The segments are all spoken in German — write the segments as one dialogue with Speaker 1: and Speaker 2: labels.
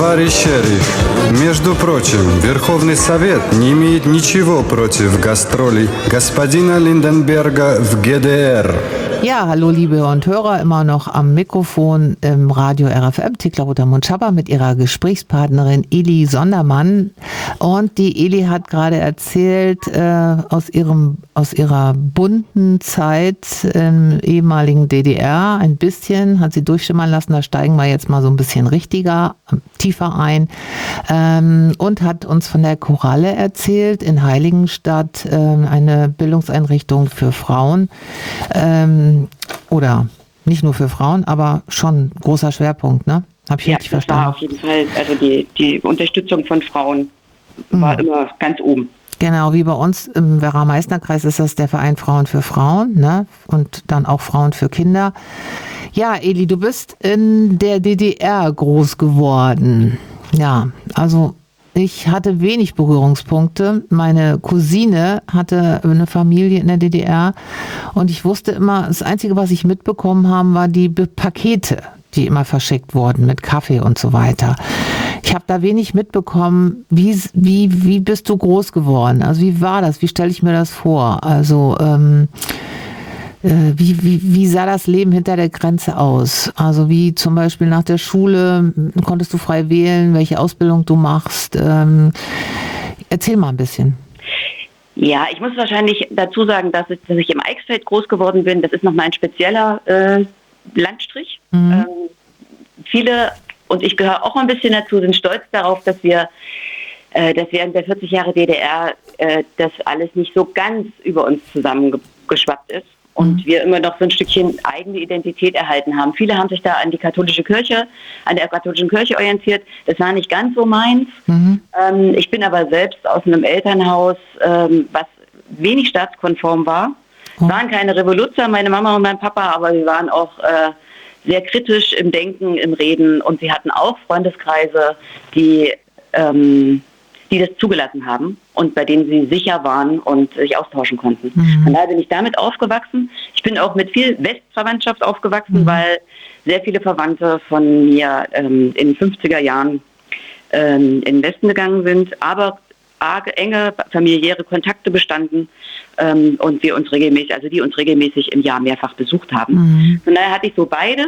Speaker 1: Товарищ шериф, между прочим, Верховный Совет не имеет ничего против гастролей господина Lindenberger в ГДР.
Speaker 2: Ja, hallo liebe und Hörer, immer noch am Mikrofon im Radio RFM, Thekla Rother-Mundschapper mit ihrer Gesprächspartnerin Eli Sondermann. Und die Eli hat gerade erzählt aus ihrer bunten Zeit im ehemaligen DDR, ein bisschen, hat sie durchschimmern lassen, da steigen wir jetzt mal so ein bisschen tiefer ein, und hat uns von der Koralle erzählt in Heiligenstadt, eine Bildungseinrichtung für Frauen, oder nicht nur für Frauen, aber schon großer Schwerpunkt, ne? Hab ich richtig verstanden?
Speaker 3: Ja, auf jeden Fall. Also die Unterstützung von Frauen war immer ganz oben.
Speaker 2: Genau, wie bei uns im Werra-Meißner-Kreis ist das der Verein Frauen für Frauen, ne? Und dann auch Frauen für Kinder. Ja, Eli, du bist in der DDR groß geworden. Ja, also ich hatte wenig Berührungspunkte. Meine Cousine hatte eine Familie in der DDR und ich wusste immer, das Einzige, was ich mitbekommen habe, war die Pakete, die immer verschickt wurden mit Kaffee und so weiter. Ich habe da wenig mitbekommen. Wie bist du groß geworden? Also wie war das? Wie stelle ich mir das vor? Also wie sah das Leben hinter der Grenze aus? Also wie zum Beispiel nach der Schule, konntest du frei wählen, welche Ausbildung du machst? Erzähl mal ein bisschen.
Speaker 3: Ja, ich muss wahrscheinlich dazu sagen, dass ich im Eichsfeld groß geworden bin. Das ist nochmal ein spezieller Landstrich. Viele, und ich gehöre auch ein bisschen dazu, sind stolz darauf, dass während der 40 Jahre DDR das alles nicht so ganz über uns zusammengeschwappt ist. Und wir immer noch so ein Stückchen eigene Identität erhalten haben. Viele haben sich da an der katholischen Kirche orientiert. Das war nicht ganz so meins. Ich bin aber selbst aus einem Elternhaus, was wenig staatskonform war. Es waren keine Revoluzer, meine Mama und mein Papa, aber sie waren auch sehr kritisch im Denken, im Reden. Und sie hatten auch Freundeskreise, die das zugelassen haben und bei denen sie sicher waren und sich austauschen konnten. Von daher bin ich damit aufgewachsen. Ich bin auch mit viel Westverwandtschaft aufgewachsen, weil sehr viele Verwandte von mir in den 50er Jahren in den Westen gegangen sind, aber enge familiäre Kontakte bestanden und die uns regelmäßig im Jahr mehrfach besucht haben. Von daher hatte ich so beides.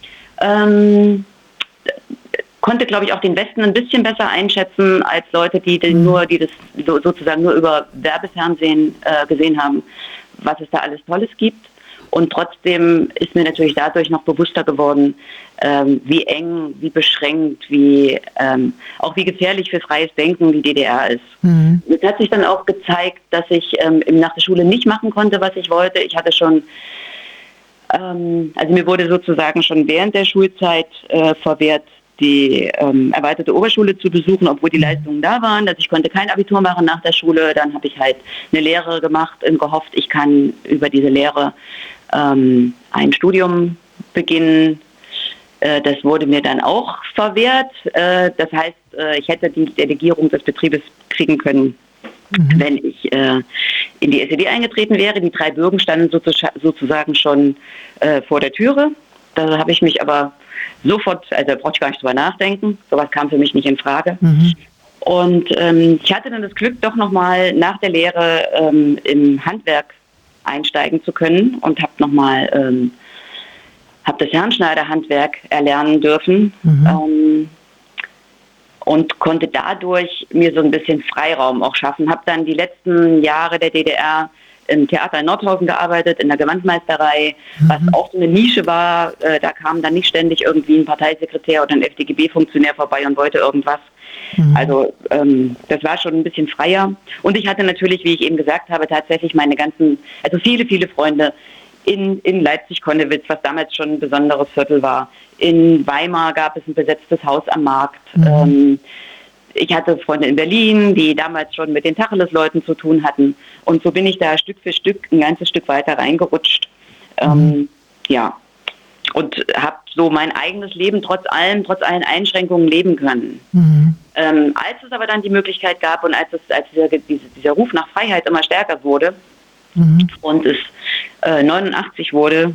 Speaker 3: Konnte, glaube ich, auch den Westen ein bisschen besser einschätzen als Leute, die das sozusagen nur über Werbefernsehen gesehen haben, was es da alles Tolles gibt. Und trotzdem ist mir natürlich dadurch noch bewusster geworden, wie eng, wie beschränkt, auch wie gefährlich für freies Denken die DDR ist. Es hat sich dann auch gezeigt, dass ich nach der Schule nicht machen konnte, was ich wollte. Ich hatte schon also mir wurde sozusagen schon während der Schulzeit verwehrt, die erweiterte Oberschule zu besuchen, obwohl die Leistungen da waren. Also ich konnte kein Abitur machen nach der Schule. Dann habe ich halt eine Lehre gemacht und gehofft, ich kann über diese Lehre ein Studium beginnen. Das wurde mir dann auch verwehrt. Das heißt, ich hätte die Delegierung des Betriebes kriegen können, wenn ich in die SED eingetreten wäre. Die 3 Bürgen standen sozusagen schon vor der Türe. Da habe ich mich aber sofort, also da brauchte ich gar nicht drüber nachdenken. Sowas kam für mich nicht in Frage. Und ich hatte dann das Glück, doch nochmal nach der Lehre im Handwerk einsteigen zu können und habe das Herrenschneiderhandwerk erlernen dürfen und konnte dadurch mir so ein bisschen Freiraum auch schaffen. Habe dann die letzten Jahre der DDR im Theater in Nordhausen gearbeitet, in der Gewandmeisterei, was auch so eine Nische war. Da kam dann nicht ständig irgendwie ein Parteisekretär oder ein FDGB-Funktionär vorbei und wollte irgendwas. Also das war schon ein bisschen freier. Und ich hatte natürlich, wie ich eben gesagt habe, tatsächlich viele, viele Freunde in Leipzig-Konnewitz, was damals schon ein besonderes Viertel war. In Weimar gab es ein besetztes Haus am Markt. Ich hatte Freunde in Berlin, die damals schon mit den Tacheles-Leuten zu tun hatten. Und so bin ich da Stück für Stück ein ganzes Stück weiter reingerutscht. Ja. Und habe so mein eigenes Leben trotz allen Einschränkungen leben können. Als es aber dann die Möglichkeit gab und als dieser Ruf nach Freiheit immer stärker wurde und es 89 wurde,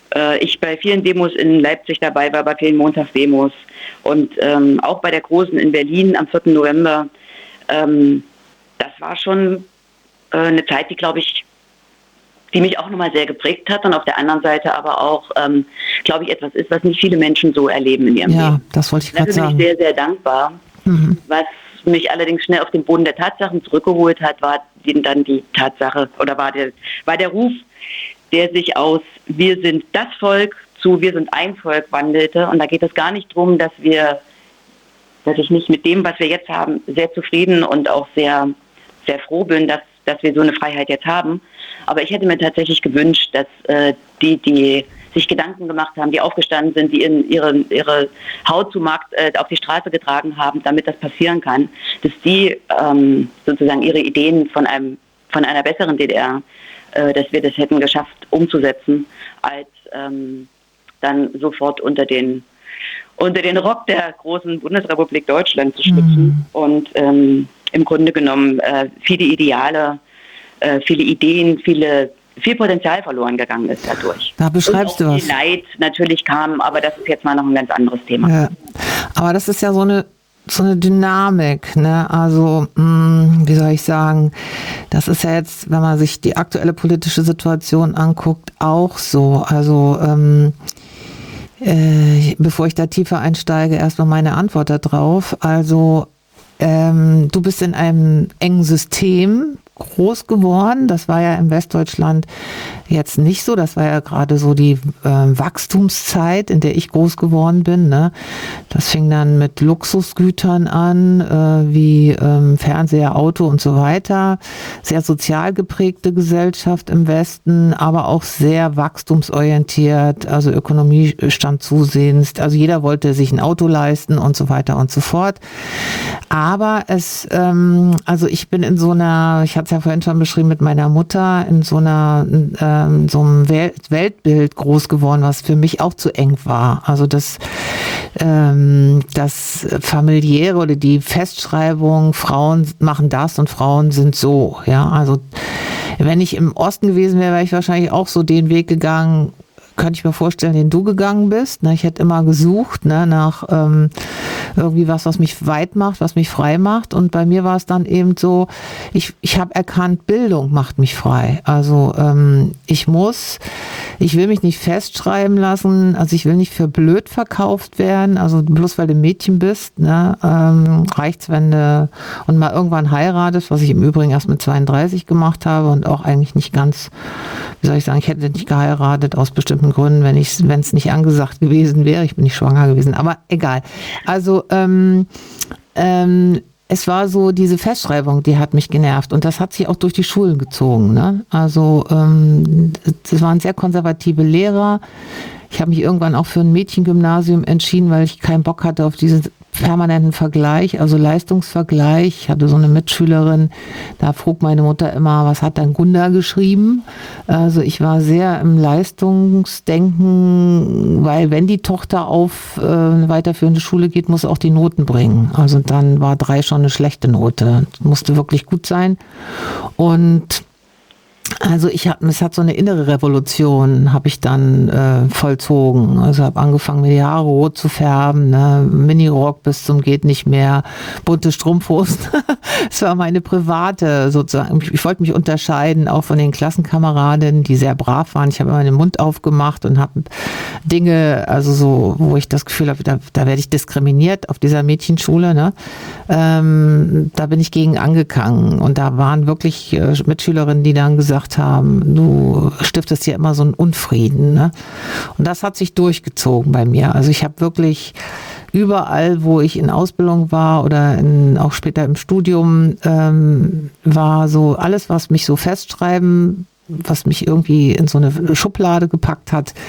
Speaker 3: ich bei vielen Demos in Leipzig dabei war, bei vielen Montagsdemos und auch bei der großen in Berlin am 4. November. Das war schon eine Zeit, die, glaube ich, die mich auch nochmal sehr geprägt hat und auf der anderen Seite aber auch, glaube ich, etwas ist, was nicht viele Menschen so erleben in ihrem Leben.
Speaker 2: Ja, das wollte ich gerade sagen.
Speaker 3: Da bin ich sehr, sehr dankbar. Was mich allerdings schnell auf den Boden der Tatsachen zurückgeholt hat, war dann die Tatsache oder war der Ruf, der sich aus wir sind das Volk zu wir sind ein Volk wandelte. Und da geht es gar nicht darum, dass ich nicht mit dem, was wir jetzt haben, sehr zufrieden und auch sehr, sehr froh bin, dass wir so eine Freiheit jetzt haben. Aber ich hätte mir tatsächlich gewünscht, dass die sich Gedanken gemacht haben, die aufgestanden sind, die ihre Haut zu Markt auf die Straße getragen haben, damit das passieren kann, dass die sozusagen ihre Ideen von einer besseren DDR, dass wir das hätten geschafft umzusetzen, als dann sofort unter den Rock der großen Bundesrepublik Deutschland zu schlüpfen und im Grunde genommen viele Ideale, viele Ideen, viel Potenzial verloren gegangen ist dadurch.
Speaker 2: Da beschreibst du was.
Speaker 3: Viel Leid natürlich kam, aber das ist jetzt mal noch ein ganz anderes Thema.
Speaker 2: Ja. Aber das ist ja so eine Dynamik, ne? Also, wie soll ich sagen, das ist ja jetzt, wenn man sich die aktuelle politische Situation anguckt, auch so. Also, bevor ich da tiefer einsteige, erstmal meine Antwort darauf. Also, du bist in einem engen System groß geworden. Das war ja in Westdeutschland jetzt nicht so. Das war ja gerade so die Wachstumszeit, in der ich groß geworden bin. Ne? Das fing dann mit Luxusgütern an, wie Fernseher, Auto und so weiter. Sehr sozial geprägte Gesellschaft im Westen, aber auch sehr wachstumsorientiert. Also Ökonomie stand zusehends. Also jeder wollte sich ein Auto leisten und so weiter und so fort. Aber also ich bin in so einer, ich hatte es ja vorhin schon beschrieben, mit meiner Mutter in so einem Weltbild groß geworden, was für mich auch zu eng war. Also das familiäre oder die Festschreibung, Frauen machen das und Frauen sind so. Ja, also wenn ich im Osten gewesen wäre, wäre ich wahrscheinlich auch so den Weg gegangen, könnte ich mir vorstellen, den du gegangen bist. Ich hätte immer gesucht nach irgendwie was mich weit macht, was mich frei macht. Und bei mir war es dann eben so, ich habe erkannt, Bildung macht mich frei. Also ich will mich nicht festschreiben lassen, also ich will nicht für blöd verkauft werden, also bloß weil du Mädchen bist, reicht's, wenn du und mal irgendwann heiratest, was ich im Übrigen erst mit 32 gemacht habe und auch eigentlich nicht ganz, wie soll ich sagen, ich hätte nicht geheiratet aus bestimmten Gründen, wenn es nicht angesagt gewesen wäre. Ich bin nicht schwanger gewesen, aber egal. Also es war so diese Festschreibung, die hat mich genervt und das hat sich auch durch die Schulen gezogen. Ne? Also es waren sehr konservative Lehrer. Ich habe mich irgendwann auch für ein Mädchengymnasium entschieden, weil ich keinen Bock hatte auf diesen permanenten Vergleich, also Leistungsvergleich. Ich hatte so eine Mitschülerin, da frug meine Mutter immer, was hat dann Gunda geschrieben? Also ich war sehr im Leistungsdenken, weil wenn die Tochter auf eine weiterführende Schule geht, muss auch die Noten bringen. Also dann war 3 schon eine schlechte Note. Musste wirklich gut sein. Und also es hat so eine innere Revolution, habe ich dann vollzogen. Also habe angefangen, mir die Haare rot zu färben, Minirock bis zum geht nicht mehr, bunte Strumpfhosen. Es war meine private sozusagen. Ich wollte mich unterscheiden, auch von den Klassenkameradinnen, die sehr brav waren. Ich habe immer den Mund aufgemacht und habe Dinge, also so, wo ich das Gefühl habe, da werde ich diskriminiert auf dieser Mädchenschule. Ne? Da bin ich gegen angegangen und da waren wirklich Mitschülerinnen, die dann gesagt haben, du stiftest hier immer so einen Unfrieden. Ne? Und das hat sich durchgezogen bei mir. Also ich habe wirklich überall, wo ich in Ausbildung war oder auch später im Studium, war so alles, was mich so festschreiben, was mich irgendwie in so eine Schublade gepackt hat,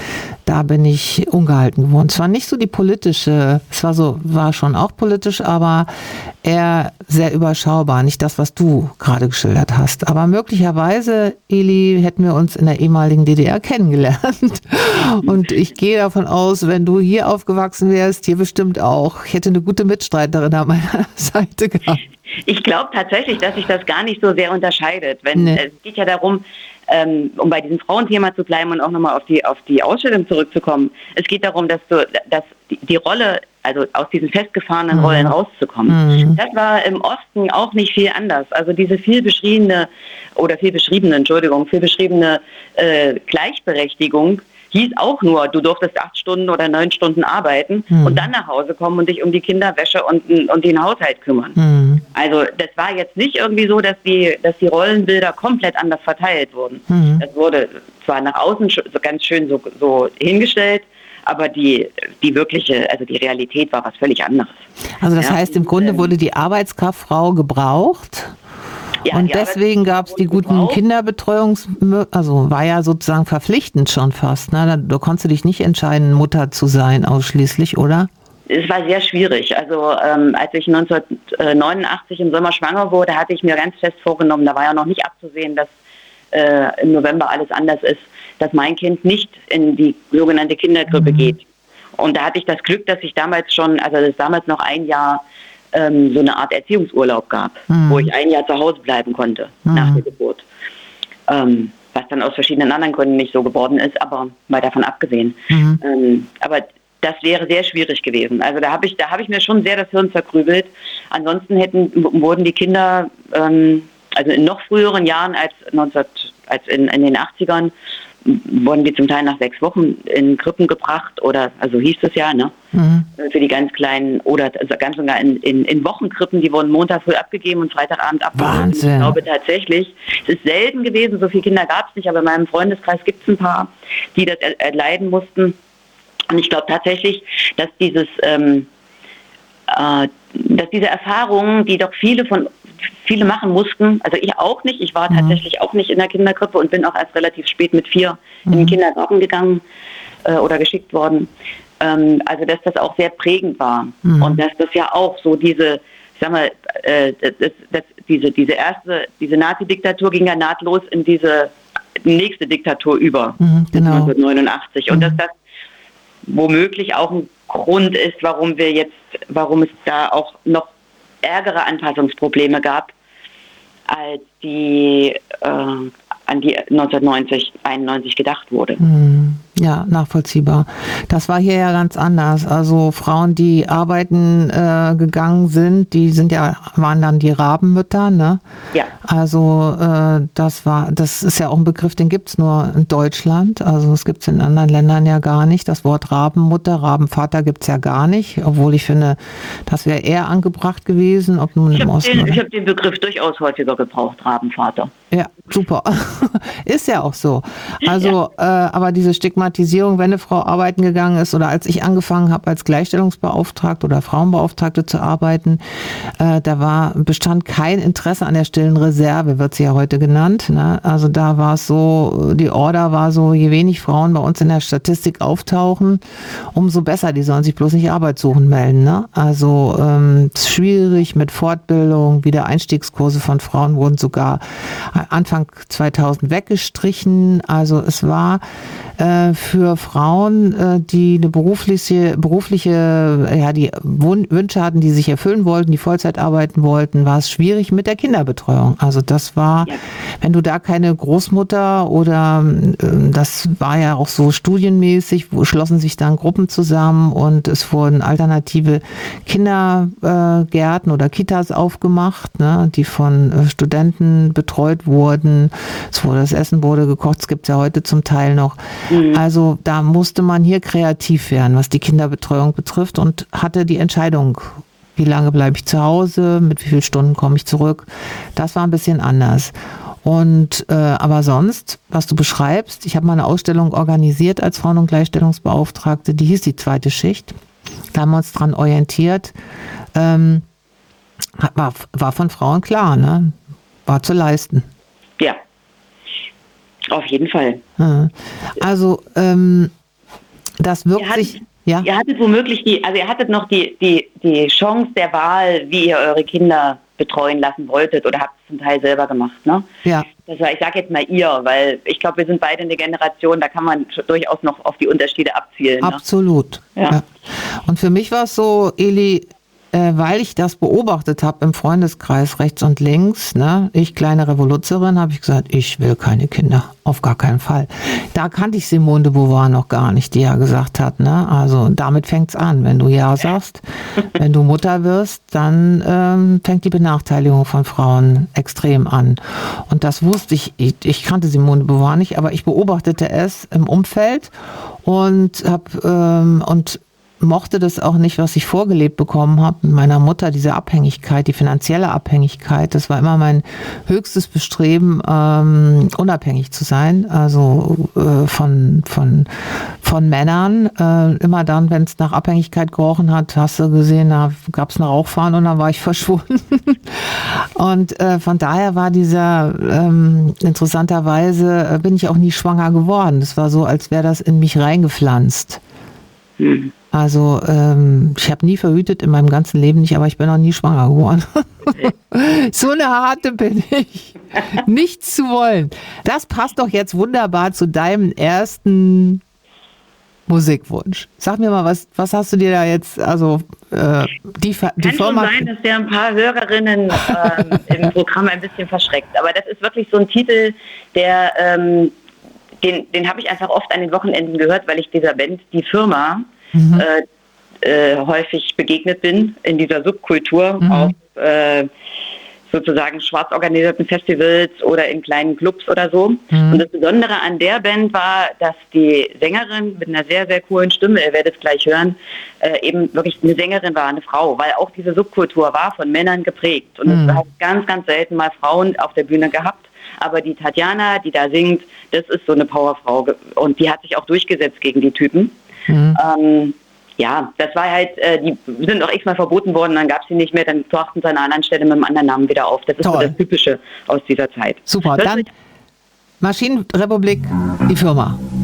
Speaker 2: da bin ich ungehalten geworden. Es war nicht so die politische, war schon auch politisch, aber eher sehr überschaubar. Nicht das, was du gerade geschildert hast. Aber möglicherweise, Eli, hätten wir uns in der ehemaligen DDR kennengelernt. Und ich gehe davon aus, wenn du hier aufgewachsen wärst, hier bestimmt auch. Ich hätte eine gute Mitstreiterin an meiner Seite gehabt.
Speaker 3: Ich glaube tatsächlich, dass sich das gar nicht so sehr unterscheidet. Es geht ja darum, um bei diesem Frauenthema zu bleiben und auch nochmal auf die Ausstellung zurückzukommen. Es geht darum, dass die Rolle, also aus diesen festgefahrenen Rollen rauszukommen. Das war im Osten auch nicht viel anders. Also diese viel beschriebene Gleichberechtigung hieß auch nur, du durftest 8 Stunden oder 9 Stunden arbeiten und dann nach Hause kommen und dich um die Kinderwäsche und den Haushalt kümmern. Also das war jetzt nicht irgendwie so, dass die Rollenbilder komplett anders verteilt wurden. Das wurde zwar nach außen ganz schön so hingestellt, aber die wirkliche, also die Realität war was völlig anderes.
Speaker 2: Also das heißt, im Grunde wurde die Arbeitskraftfrau gebraucht. Ja, und deswegen gab es die guten also war ja sozusagen verpflichtend schon fast. Ne? Da konntest du dich nicht entscheiden, Mutter zu sein ausschließlich, oder?
Speaker 3: Es war sehr schwierig. Also als ich 1989 im Sommer schwanger wurde, hatte ich mir ganz fest vorgenommen, da war ja noch nicht abzusehen, dass im November alles anders ist, dass mein Kind nicht in die sogenannte Kinderkrippe geht. Und da hatte ich das Glück, dass ich damals noch ein Jahr so eine Art Erziehungsurlaub gab, wo ich ein Jahr zu Hause bleiben konnte nach der Geburt. Was dann aus verschiedenen anderen Gründen nicht so geworden ist, aber mal davon abgesehen. Aber das wäre sehr schwierig gewesen. Also da habe ich mir schon sehr das Hirn zerkrübelt. Ansonsten wurden die Kinder, also in noch früheren Jahren als in den 80ern, wurden die zum Teil nach 6 Wochen in Krippen gebracht also hieß es ja, ne? Für die ganz Kleinen oder ganz sogar in Wochenkrippen, die wurden Montag früh abgegeben und Freitagabend abgeholt.
Speaker 2: Wahnsinn.
Speaker 3: Ich glaube tatsächlich, es ist selten gewesen, so viele Kinder gab es nicht, aber in meinem Freundeskreis gibt es ein paar, die das erleiden mussten. Und ich glaube tatsächlich, dass diese Erfahrungen, die doch viele machen mussten, also ich auch nicht, ich war tatsächlich auch nicht in der Kinderkrippe und bin auch erst relativ spät mit 4 in den Kindergarten gegangen oder geschickt worden. Also dass das auch sehr prägend war und dass das ja auch so diese Nazi-Diktatur ging ja nahtlos in diese nächste Diktatur über, 1989 und dass das womöglich auch ein Grund ist, warum es da auch noch ärgere Anpassungsprobleme gab, als die an die 1990, 91 gedacht wurde.
Speaker 2: Ja, nachvollziehbar. Das war hier ja ganz anders. Also Frauen, die arbeiten gegangen sind, waren dann die Rabenmütter, ne? Ja. Also das ist ja auch ein Begriff, den gibt's nur in Deutschland. Also es gibt's in anderen Ländern ja gar nicht. Das Wort Rabenmutter, Rabenvater gibt's ja gar nicht, obwohl ich finde, das wäre eher angebracht gewesen, ob nun im Osten.
Speaker 3: Ich habe den Begriff durchaus häufiger gebraucht, Rabenvater.
Speaker 2: Ja, super. Ist ja auch so. Also, aber diese Stigmatisierung, wenn eine Frau arbeiten gegangen ist oder als ich angefangen habe als Gleichstellungsbeauftragte oder Frauenbeauftragte zu arbeiten, bestand kein Interesse an der stillen Reserve, wird sie ja heute genannt. Ne? Also da war es so, die Order war so, je wenig Frauen bei uns in der Statistik auftauchen, umso besser, die sollen sich bloß nicht Arbeit suchen melden. Ne? Also schwierig mit Fortbildung, Wiedereinstiegskurse von Frauen wurden sogar Anfang 2000 weggestrichen. Also es war für Frauen, die eine berufliche, die Wünsche hatten, die sich erfüllen wollten, die Vollzeit arbeiten wollten, war es schwierig mit der Kinderbetreuung. Also das war, wenn du da keine Großmutter oder das war ja auch so studienmäßig, schlossen sich dann Gruppen zusammen und es wurden alternative Kindergärten oder Kitas aufgemacht, ne, die von Studenten betreut wurden. Das Essen wurde gekocht, es gibt es ja heute zum Teil noch. Also da musste man hier kreativ werden, was die Kinderbetreuung betrifft und hatte die Entscheidung, wie lange bleibe ich zu Hause, mit wie vielen Stunden komme ich zurück. Das war ein bisschen anders. Und aber sonst, was du beschreibst, ich habe mal eine Ausstellung organisiert als Frauen- und Gleichstellungsbeauftragte, die hieß die zweite Schicht. Da haben wir uns dran orientiert. War von Frauen klar, ne? War zu leisten.
Speaker 3: Ja, auf jeden Fall.
Speaker 2: Also das wirkt sich... Ja?
Speaker 3: Ihr hattet womöglich ihr hattet noch die Chance der Wahl, wie ihr eure Kinder betreuen lassen wolltet oder habt es zum Teil selber gemacht, ne?
Speaker 2: Ja.
Speaker 3: Das war, ich sage jetzt mal ihr, weil ich glaube, wir sind beide eine Generation, da kann man durchaus noch auf die Unterschiede abzielen.
Speaker 2: Absolut.
Speaker 3: Ne? Ja.
Speaker 2: Ja. Und für mich war es so, Eli, weil ich das beobachtet habe im Freundeskreis rechts und links, ne, ich kleine Revoluzerin, habe ich gesagt, ich will keine Kinder, auf gar keinen Fall. Da kannte ich Simone de Beauvoir noch gar nicht, die ja gesagt hat, ne, also damit fängt's an, wenn du ja sagst, wenn du Mutter wirst, dann fängt die Benachteiligung von Frauen extrem an. Und das wusste ich kannte Simone de Beauvoir nicht, aber ich beobachtete es im Umfeld und mochte das auch nicht, was ich vorgelebt bekommen habe mit meiner Mutter, diese Abhängigkeit, die finanzielle Abhängigkeit. Das war immer mein höchstes Bestreben, unabhängig zu sein, also von Männern. Immer dann, wenn es nach Abhängigkeit gerochen hat, hast du gesehen, da gab es eine Rauchfahne und dann war ich verschwunden. Und von daher war dieser, interessanterweise bin ich auch nie schwanger geworden. Das war so, als wäre das in mich reingepflanzt. Also ich habe nie verhütet, in meinem ganzen Leben nicht, aber ich bin auch nie schwanger geworden. So eine harte bin ich. Nichts zu wollen. Das passt doch jetzt wunderbar zu deinem ersten Musikwunsch. Sag mir mal, was hast du dir da jetzt, also die
Speaker 3: Kann
Speaker 2: Firma...
Speaker 3: schon sein, dass der ein paar Hörerinnen im Programm ein bisschen verschreckt. Aber das ist wirklich so ein Titel, der... Den habe ich einfach oft an den Wochenenden gehört, weil ich dieser Band, die Firma, häufig begegnet bin in dieser Subkultur, auf sozusagen schwarz organisierten Festivals oder in kleinen Clubs oder so. Und das Besondere an der Band war, dass die Sängerin mit einer sehr, sehr coolen Stimme, ihr werdet es gleich hören, eben wirklich eine Sängerin war, eine Frau, weil auch diese Subkultur war von Männern geprägt. Und es hat ganz, ganz selten mal Frauen auf der Bühne gehabt. Aber die Tatjana, die da singt, das ist so eine Powerfrau. Und die hat sich auch durchgesetzt gegen die Typen. Ja, das war halt, die sind auch x-mal verboten worden, dann gab es sie nicht mehr, dann tauchten sie an einer anderen Stelle mit einem anderen Namen wieder auf. Das ist so das Typische aus dieser Zeit.
Speaker 2: Super, dann Maschinenrepublik, die Firma.